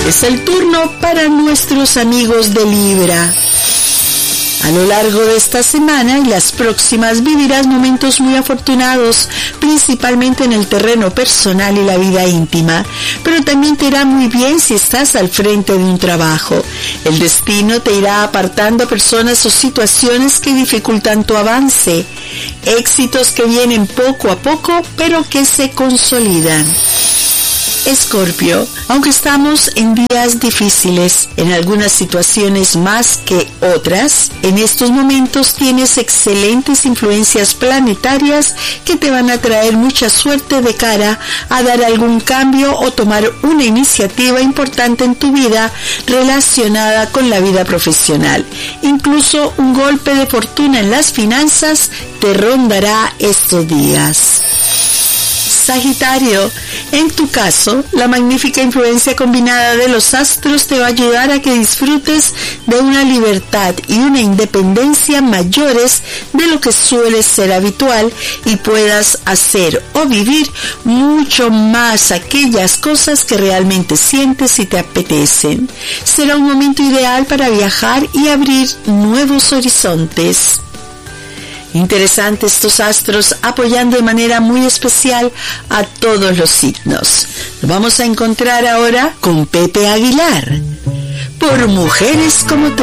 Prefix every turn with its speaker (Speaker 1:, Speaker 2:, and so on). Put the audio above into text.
Speaker 1: Es el turno para nuestros amigos de Libra. A lo largo de esta semana y las próximas vivirás momentos muy afortunados, principalmente en el terreno personal y la vida íntima, pero también te irá muy bien si estás al frente de un trabajo. El destino te irá apartando a personas o situaciones que dificultan tu avance, éxitos que vienen poco a poco, pero que se consolidan. Escorpio, aunque estamos en días difíciles, en algunas situaciones más que otras, en estos momentos tienes excelentes influencias planetarias que te van a traer mucha suerte de cara a dar algún cambio o tomar una iniciativa importante en tu vida relacionada con la vida profesional. Incluso un golpe de fortuna en las finanzas te rondará estos días. Sagitario, en tu caso, la magnífica influencia combinada de los astros te va a ayudar a que disfrutes de una libertad y una independencia mayores de lo que suele ser habitual y puedas hacer o vivir mucho más aquellas cosas que realmente sientes y te apetecen. Será un momento ideal para viajar y abrir nuevos horizontes. Interesantes estos astros apoyando de manera muy especial a todos los signos. Nos vamos a encontrar ahora con Pepe Aguilar, por Mujeres como tú.